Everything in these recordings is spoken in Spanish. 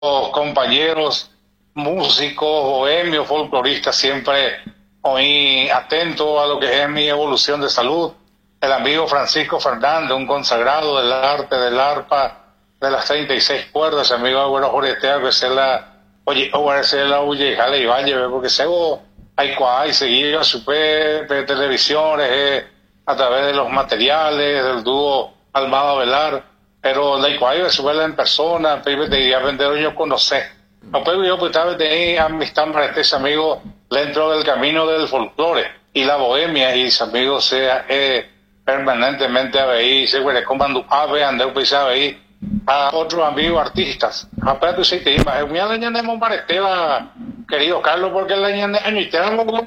compañeros, músicos, bohemios, folcloristas, siempre muy atento a lo que es mi evolución de salud. El amigo Francisco Fernández, un consagrado del arte del arpa, de las 36 cuerdas, amigo Agüero Joretea, que se la, oye, ahora se la huye, jale y valle, porque seguro hay cual, seguir su televisiones, a través de los materiales, del dúo Almada Velar, pero la cual se ve en persona, pero te aprender yo conocer. Después yo pues estaba de amistad para este amigo dentro del camino del folclore y la bohemia, y sus amigos sea permanentemente ahí, se puede comando ave, andeu pisaba ahí a otros amigos artistas. Apenas tú sí te ibas, mira la ñana de Monbaresteva, querido Carlos, porque la ñana de año y te damos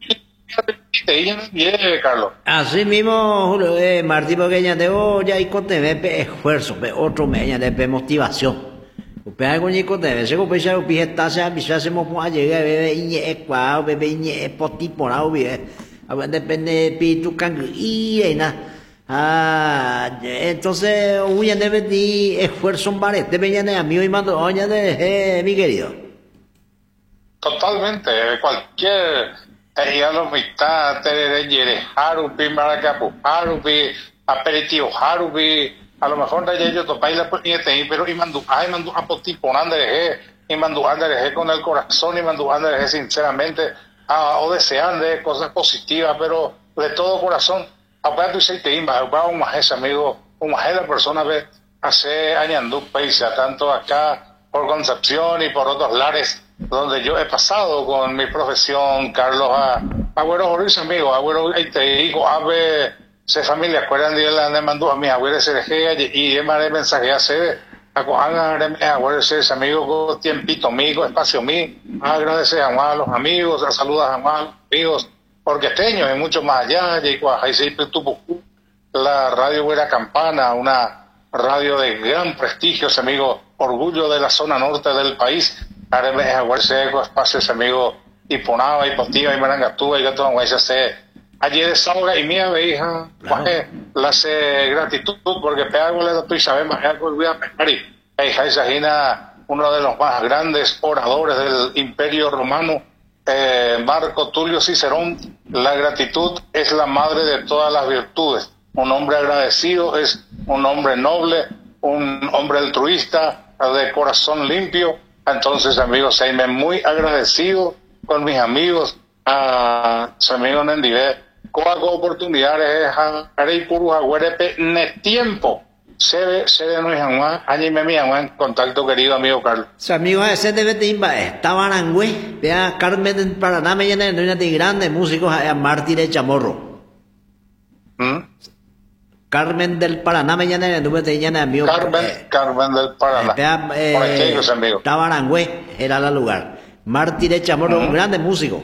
Carlos. Así mismo, Julio, Martín, porque ya tengo ya y con TV esfuerzo, otro me de motivación. Upe algo ni con TV, se puede ser upi está se avisa se mo a llegar bebé y cuau bebé y poti por ahí, bebé. A ver depende pitu can y na. Entonces, uy, debe de esfuerzo en bares, debe ya de amigo y mando, oye, de mi querido. Totalmente, cualquier ya lo mitad de yere harupi maracapu harupi aperitivo harupi a lo mejor de ellos topáis la puñete pero y mandu a potiponando y mandu ande con el corazón y mandu ande sinceramente o deseando cosas positivas, pero de todo corazón aparte y se te imba va un majés amigo un majés la persona ve hace añandú país tanto acá por Concepción y por otros lares donde yo he pasado con mi profesión, Carlos, Agüero Jorge, amigo, Agüero, te digo, ave, se familia, acuerdan de la de mandó a mi Agüero se dejé y de mensaje hace, Agüero ese amigo, con tiempito amigo, espacio mí, agradecer a los amigos, a saludar a los amigos, orquesteños y mucho más allá, la radio Buena Campana, una radio de gran prestigio, ese amigo, orgullo de la zona norte del país. Ahora Aguarseco, espacios amigos y Ponaba y Postiva y Marangatúa y Gato Anguaya se ayer de Sauga y mía veija la gratitud porque pego le doy sabemos algo voy a pegar y uno de los más grandes oradores del Imperio Romano, Marco Tulio Cicerón. La gratitud es la madre de todas las virtudes. Un hombre agradecido es un hombre noble, un hombre altruista, de corazón limpio. Entonces, amigos, me muy agradecido con mis amigos, a su amigo Nendive, con oportunidades a Arey Puru Agüerepe, ne tiempo, se de no es año me en contacto, querido amigo Carlos. Su amigo ese de Betimba, estaba Arangüe, vea Carmen del Paraná, me llena de una de grandes músicos, a Mártires Chamorro. Carmen del Paraná, me llena de amigo. Carmen del Paraná. Por aquellos amigos. Tabarangüe era el lugar. Mártires Chamorro, un grande músico.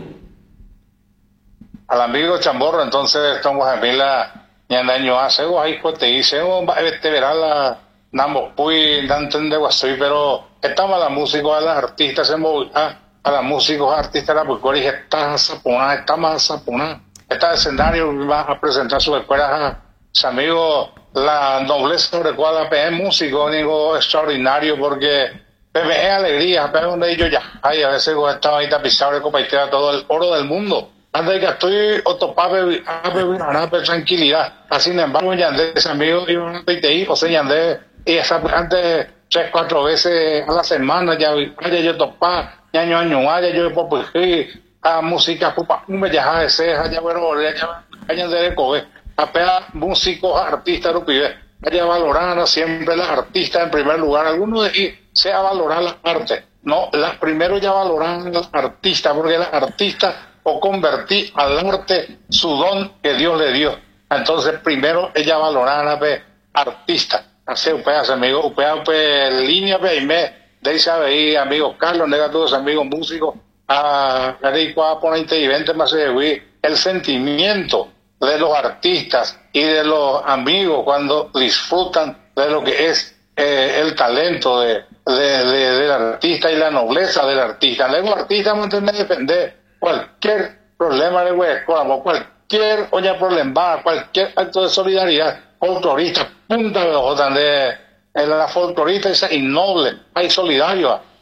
Al amigo Chamorro, entonces, estamos a mí la ñandaño hace, ahí pues te dice, te verá la Nambo Puy, Danten de Guasuy, pero estamos a la música, a las artistas, a los músicos, artistas, la Pucori, está más a Sapuná. Este escenario va a presentar sus escuelas a amigo, la nobleza sobre cual la PE músico, digo, extraordinario, porque PE alegría, PE donde ellos ya, ay, a veces estaba ahí tapizado, copaitera todo el oro del mundo. Antes de que estoy otopape, tranquilidad. Así, sin embargo, Yandé, ese amigo, José Yandé, y esa, antes, 3-4 veces a la semana, ya yo topá, año, yo popují, a música, pupa, un bellaja de ceja, ya bueno, ya Yandé de Kobe. Apea músicos, artistas, haya valorar siempre las artistas en primer lugar. Algunos de ellos sea valorar las artes. No, las primero ya valoran las artistas, porque las artistas o convertí al arte su don que Dios le dio. Entonces primero ella valoran a artistas. Así upeas amigo, línea y me dice ahí amigos Carlos, negativos amigos músicos, a ponente y vente más el sentimiento de los artistas y de los amigos cuando disfrutan de lo que es el talento del artista y la nobleza del artista. El artista mantiene defender cualquier problema de hueco, cualquier problema, cualquier acto de solidaridad, folclorista, punta de la folclorista esa innoble, hay solidario.